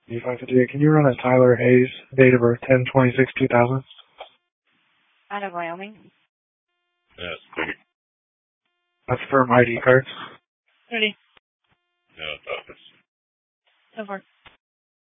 558. Can you run a Tyler Hayes, date of birth 10/26/2000? Out of Wyoming. Yes, quick. That's firm ID card. Ready. No, it's office. So far.